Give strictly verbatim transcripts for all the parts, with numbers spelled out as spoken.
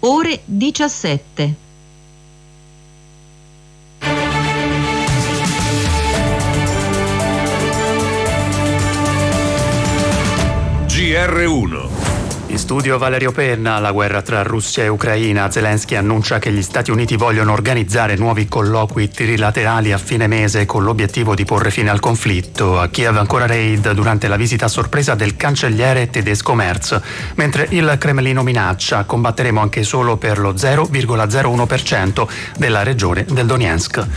ore diciassette. G R uno. In studio Valerio Penna. La guerra tra Russia e Ucraina. Zelensky annuncia che gli Stati Uniti vogliono organizzare nuovi colloqui trilaterali a fine mese con l'obiettivo di porre fine al conflitto. A Kiev ancora raid durante la visita a sorpresa del cancelliere tedesco Merz, mentre il Cremlino minaccia: combatteremo anche solo per lo zero virgola zero uno per cento della regione del Donetsk.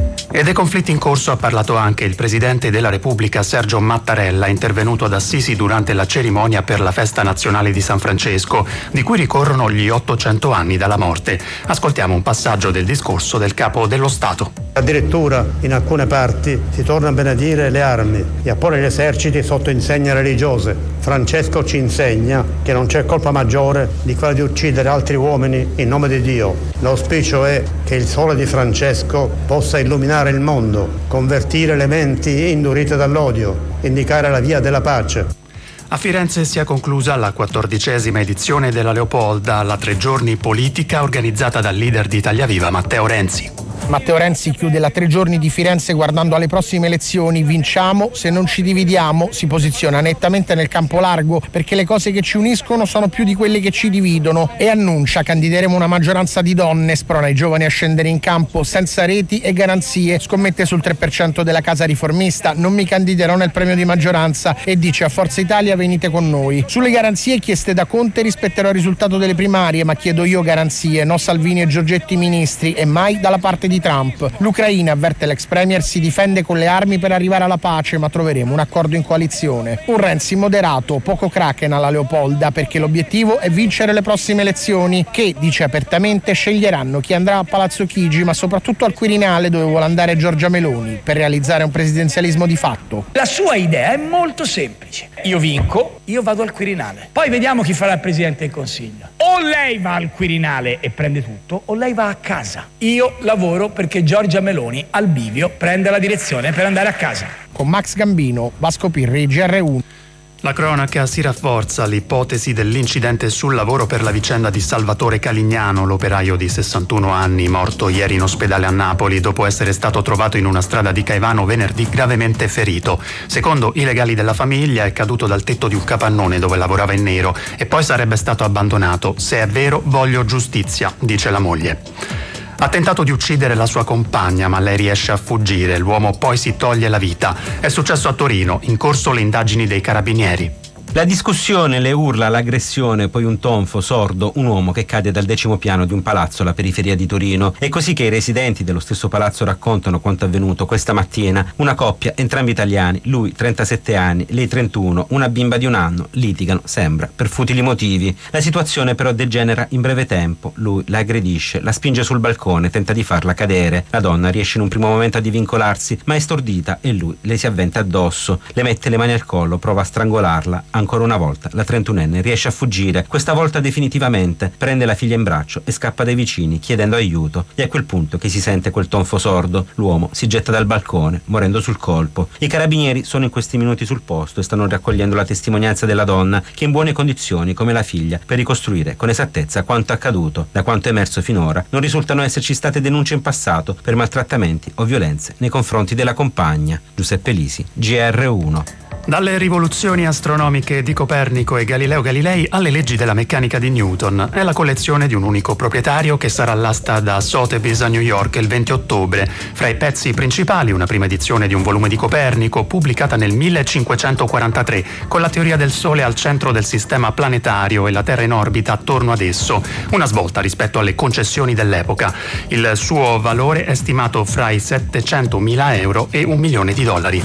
E dei conflitti in corso ha parlato anche il presidente della Repubblica Sergio Mattarella, intervenuto ad Assisi durante la cerimonia per la festa nazionale di San Francesco, di cui ricorrono gli ottocento anni dalla morte. Ascoltiamo un passaggio del discorso del capo dello Stato. Addirittura in alcune parti si torna a benedire le armi e a porre gli eserciti sotto insegne religiose. Francesco ci insegna che non c'è colpa maggiore di quella di uccidere altri uomini in nome di Dio. L'auspicio è che il sole di Francesco possa illuminare il mondo, convertire le menti indurite dall'odio, indicare la via della pace. A Firenze si è conclusa la quattordicesima edizione della Leopolda, la tre giorni politica organizzata dal leader di Italia Viva Matteo Renzi. Matteo Renzi chiude la tre giorni di Firenze guardando alle prossime elezioni. Vinciamo se non ci dividiamo. Si posiziona nettamente nel campo largo perché le cose che ci uniscono sono più di quelle che ci dividono e annuncia: candideremo una maggioranza di donne, sprona i giovani a scendere in campo senza reti e garanzie, scommette sul tre per cento della casa riformista, non mi candiderò nel premio di maggioranza e dice a Forza Italia venite con noi. Sulle garanzie chieste da Conte rispetterò il risultato delle primarie, ma chiedo io garanzie, no Salvini e Giorgetti ministri e mai dalla parte di Trump. L'Ucraina, avverte l'ex premier, si difende con le armi per arrivare alla pace, ma troveremo un accordo in coalizione. Un Renzi moderato, poco Kraken alla Leopolda, perché l'obiettivo è vincere le prossime elezioni che, dice apertamente, sceglieranno chi andrà a Palazzo Chigi, ma soprattutto al Quirinale dove vuole andare Giorgia Meloni per realizzare un presidenzialismo di fatto. La sua idea è molto semplice: io vinco, io vado al Quirinale, poi vediamo chi farà il Presidente del Consiglio. O lei va al Quirinale e prende tutto, o lei va a casa. Io lavoro perché Giorgia Meloni al bivio prende la direzione per andare a casa. Con Max Gambino, Vasco Pirri, G R uno. La cronaca si rafforza. L'ipotesi dell'incidente sul lavoro per la vicenda di Salvatore Calignano, l'operaio di sessantuno anni morto ieri in ospedale a Napoli dopo essere stato trovato in una strada di Caivano venerdì gravemente ferito. Secondo i legali della famiglia è caduto dal tetto di un capannone dove lavorava in nero e poi sarebbe stato abbandonato. Se è vero, voglio giustizia, dice la moglie. Ha tentato di uccidere la sua compagna, ma lei riesce a fuggire. L'uomo poi si toglie la vita. È successo a Torino, in corso le indagini dei carabinieri. La discussione, le urla, l'aggressione, poi un tonfo sordo, un uomo che cade dal decimo piano di un palazzo alla periferia di Torino. È così che i residenti dello stesso palazzo raccontano quanto avvenuto questa mattina. Una coppia, entrambi italiani, lui trentasette anni, lei trentuno, una bimba di un anno, litigano, sembra, per futili motivi. La situazione però degenera in breve tempo. Lui la aggredisce, la spinge sul balcone, tenta di farla cadere. La donna riesce in un primo momento a divincolarsi, ma è stordita e lui le si avventa addosso. Le mette le mani al collo, prova a strangolarla. Ancora una volta la trentunenne riesce a fuggire, questa volta definitivamente, prende la figlia in braccio e scappa dai vicini chiedendo aiuto. E è a quel punto che si sente quel tonfo sordo. L'uomo si getta dal balcone, morendo sul colpo. I carabinieri sono in questi minuti sul posto e stanno raccogliendo la testimonianza della donna, che è in buone condizioni come la figlia, per ricostruire con esattezza quanto accaduto. Da quanto è emerso finora non risultano esserci state denunce in passato per maltrattamenti o violenze nei confronti della compagna. Giuseppe Lisi, G R uno. Dalle rivoluzioni astronomiche di Copernico e Galileo Galilei alle leggi della meccanica di Newton. È la collezione di un unico proprietario che sarà all'asta da Sotheby's a New York il venti ottobre. Fra i pezzi principali una prima edizione di un volume di Copernico pubblicata nel millecinquecentoquarantatré con la teoria del Sole al centro del sistema planetario e la Terra in orbita attorno ad esso. Una svolta rispetto alle concessioni dell'epoca. Il suo valore è stimato fra i settecentomila euro e un milione di dollari.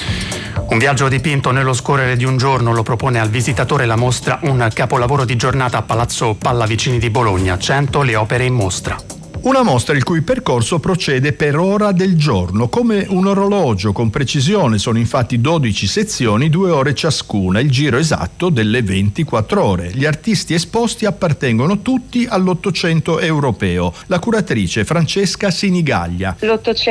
Un viaggio dipinto nello scorrere di un giorno lo propone al visitatore la mostra Un capolavoro di giornata a Palazzo Pallavicini di Bologna, cento le opere in mostra. Una mostra il cui percorso procede per ora del giorno, come un orologio con precisione. Sono infatti dodici sezioni, due ore ciascuna, il giro esatto delle ventiquattro ore. Gli artisti esposti appartengono tutti all'Ottocento europeo. La curatrice Francesca Sinigaglia. L'Ottocento